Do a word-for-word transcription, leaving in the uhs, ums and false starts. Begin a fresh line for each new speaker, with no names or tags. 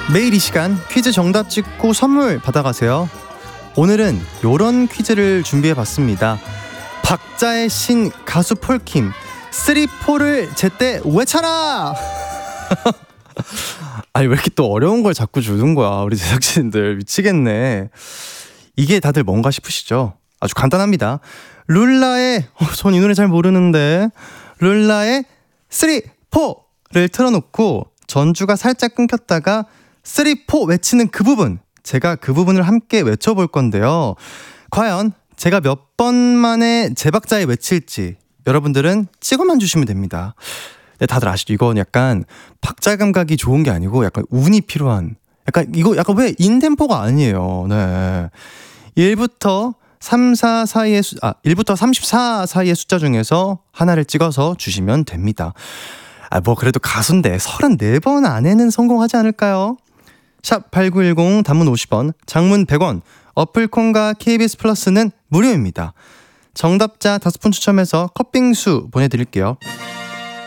매일 이 시간 퀴즈 정답 찍고 선물 받아가세요. 오늘은 요런 퀴즈를 준비해봤습니다. 박자의 신 가수 폴킴 쓰리포를 제때 외쳐라. 아니 왜 이렇게 또 어려운 걸 자꾸 주는 거야. 우리 제작진들 미치겠네. 이게 다들 뭔가 싶으시죠? 아주 간단합니다. 룰라의 어, 전 이 노래 잘 모르는데 룰라의 쓰리포를 틀어놓고 전주가 살짝 끊겼다가 쓰리포 외치는 그 부분, 제가 그 부분을 함께 외쳐볼 건데요. 과연 제가 몇 번 만에 제 박자에 외칠지 여러분들은 찍어만 주시면 됩니다. 네, 다들 아시죠? 이건 약간 박자 감각이 좋은 게 아니고 약간 운이 필요한, 약간 이거 약간 왜 인템포가 아니에요. 네. 일부터 삼, 사 사이의 수, 아, 일부터 삼십사 사이의 숫자 중에서 하나를 찍어서 주시면 됩니다. 아, 뭐 그래도 가수인데 서른네 번 안에는 성공하지 않을까요? 샵 팔구일공 단문 오십 원, 장문 백 원, 어플콘과 케이비에스 플러스는 무료입니다. 정답자 다섯 분 추첨해서 컵빙수 보내드릴게요.